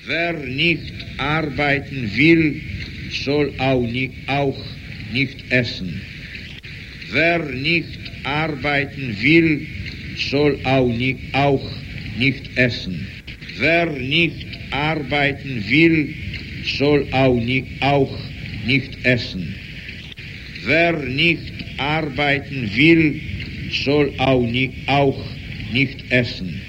Wer nicht arbeiten will, soll auch nicht essen. Wer nicht arbeiten will, soll auch nicht essen. Wer nicht arbeiten will, soll auch nicht essen. Wer nicht arbeiten will, soll auch nicht essen.